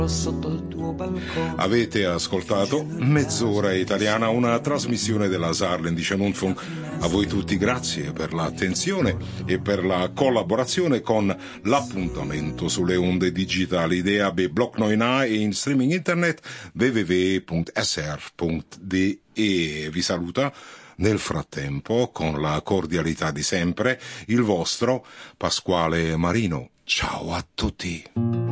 sotto il tuo balcone. Avete ascoltato Mezz'ora Italiana, una trasmissione della Saarländische Rundfunk. A voi tutti grazie per l'attenzione e per la collaborazione con l'appuntamento sulle onde digitali DAB Block 9 e in streaming internet www.sr.de. Vi saluta nel frattempo, con la cordialità di sempre, il vostro Pasquale Marino. Ciao a tutti.